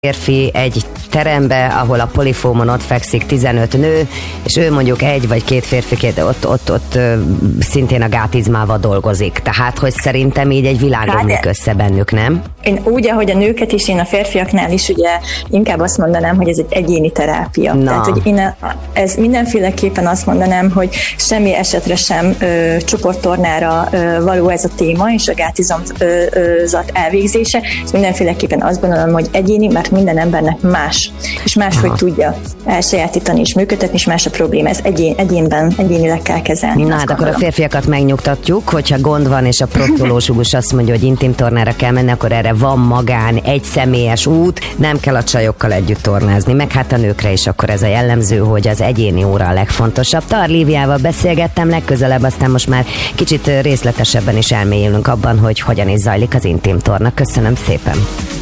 férfi egy terembe, ahol a polifómon ott fekszik 15 nő, és ő mondjuk egy vagy két férfi ott szintén a gátizmával dolgozik. Tehát, hogy szerintem így egy világ omlik össze bennük, nem? Én úgy, ahogy a nőket is, én a férfiaknál is ugye inkább azt mondanám, hogy ez egy egyéni terápia. Na. Tehát, hogy ez mindenféleképpen azt mondanám, hogy semmi esetre sem csoporttornára való ez a téma, és a gátizomzat elvégzése. Ez mindenféleképpen azt gondolom, hogy egyéni, mert minden embernek más, és máshogy tudja elsajátítani és működtetni, és más a probléma. Ez egyénileg kell kezelni. Na, hát akkor a férfiakat megnyugtatjuk, hogyha gond van, és a proktológus azt mondja, hogy intim tornára kell menni, akkor erre van magán egy személyes út, nem kell a csajokkal együtt tornázni, meg hát a nőkre is akkor ez a jellemző, hogy az egyéni óra a legfontosabb. Tar Líviával beszélgettem legközelebb, aztán most már kicsit részletesebben is elmélyülünk abban, hogy hogyan is zajlik az intim torna. Köszönöm szépen!